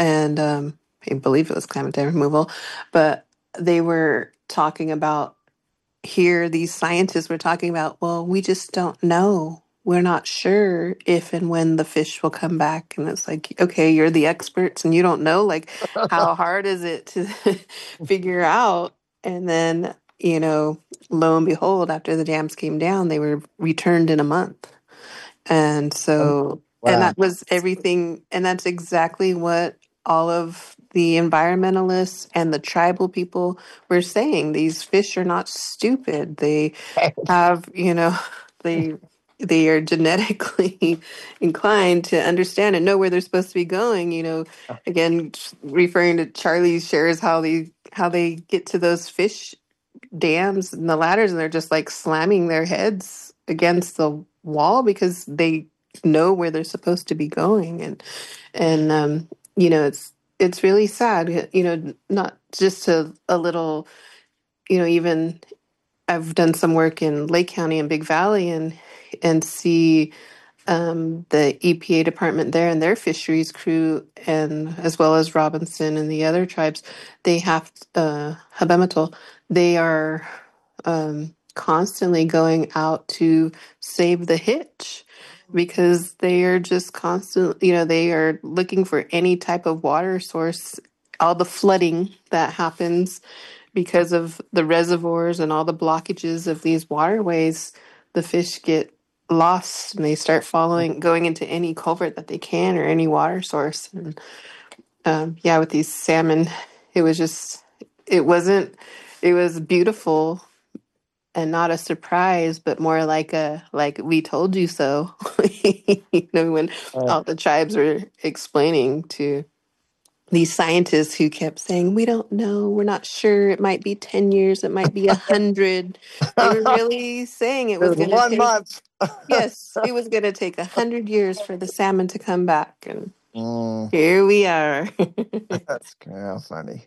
and I believe it was climate dam removal, but they were talking about here, these scientists were talking about, well, we just don't know. We're not sure if and when the fish will come back. And it's like, okay, you're the experts and you don't know. Like, how hard is it to figure out? And then, lo and behold, after the dams came down, they were returned in a month. And Oh, so, and wow. that was everything. And that's exactly what all of the environmentalists and the tribal people were saying. These fish are not stupid. They have, they they are genetically inclined to understand and know where they're supposed to be going. Again, referring to Charlie shares how they get to those fish dams and the ladders, and they're just like slamming their heads against the wall because they know where they're supposed to be going. And it's really sad, not just a little, even I've done some work in Lake County and Big Valley, and see the EPA department there and their fisheries crew, and as well as Robinson and the other tribes. They have Habemetal. They are constantly going out to save the hitch because they are just constantly, they are looking for any type of water source. All the flooding that happens because of the reservoirs and all the blockages of these waterways, the fish get lost and they start going into any culvert that they can or any water source. And yeah, with these salmon, it was just, it wasn't, it was beautiful and not a surprise, but more like we told you so. When Uh, all the tribes were explaining to these scientists who kept saying, we don't know, we're not sure, it might be 10 years, it might be 100. They were really saying it was There's going to one take, month. yes, it was going to take 100 years for the salmon to come back. And Mm, here we are. that's kind of funny.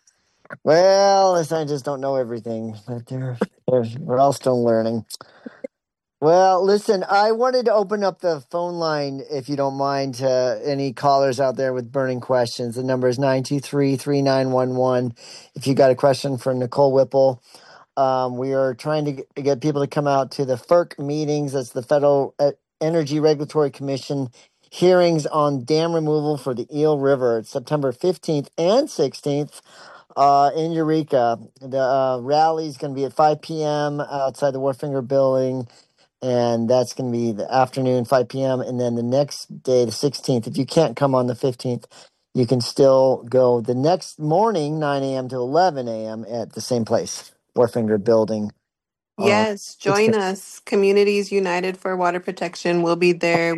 Well, the scientists don't know everything, but we're all still learning. Well, listen, I wanted to open up the phone line, if you don't mind, to any callers out there with burning questions. The number is 923-3911. If you got a question for Nicole Whipple, we are trying to get people to come out to the FERC meetings. That's the Federal Energy Regulatory Commission hearings on dam removal for the Eel River. It's September 15th and 16th in Eureka. The rally is going to be at 5 p.m. outside the Warfinger Building. And that's going to be the afternoon, 5 p.m. And then the next day, the 16th, if you can't come on the 15th, you can still go the next morning, 9 a.m. to 11 a.m. at the same place, Warfinger Building. Yes, 16th. join us. Communities United for Water Protection. We'll be there.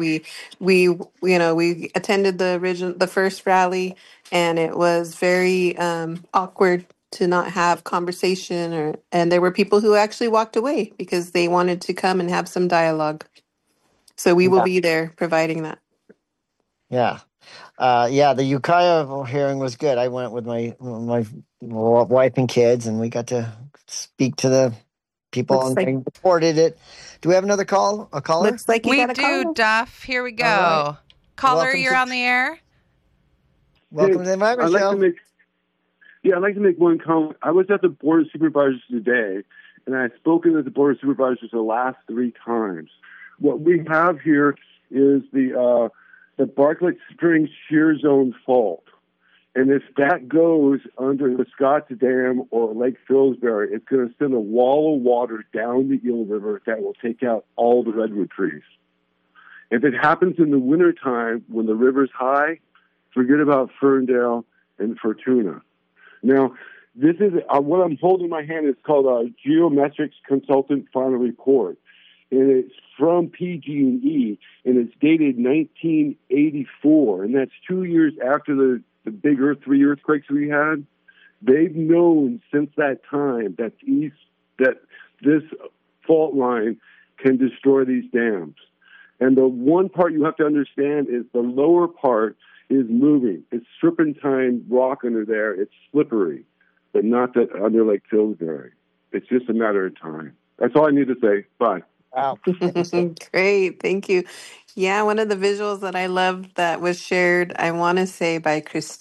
We attended the first rally, and it was very awkward to not have conversation, and there were people who actually walked away because they wanted to come and have some dialogue. So we will Yeah. be there providing that. Yeah. The Ukiah hearing was good. I went with my wife and kids, and we got to speak to the people, Looks and like they reported it. Do we have another call? A caller? looks like you We got a do, call. Duff. Here we All right. go. Caller, Welcome you're to on the air. welcome Hey, to the Environment I'd like to Show. make I'd like to make one comment. I was at the Board of Supervisors today, and I've spoken at the Board of Supervisors the last 3 times. What we have here is the Bartlett Springs Shear Zone Fault. And if that goes under the Scotts Dam or Lake Phillsbury, it's going to send a wall of water down the Eel River that will take out all the redwood trees. If it happens in the wintertime when the river's high, forget about Ferndale and Fortuna. Now, this is what I'm holding in my hand is called a Geometrics Consultant Final Report. And it's from PG&E, and it's dated 1984, and that's 2 years after the big 3 earthquakes we had. They've known since that time that this fault line can destroy these dams. And the one part you have to understand is the lower part is moving. It's serpentine rock under there. It's slippery, but not that under Lake Pillsbury. It's just a matter of time. That's all I need to say. Bye. Wow. Great, thank you. Yeah, one of the visuals that I loved that was shared, I want to say by Christine.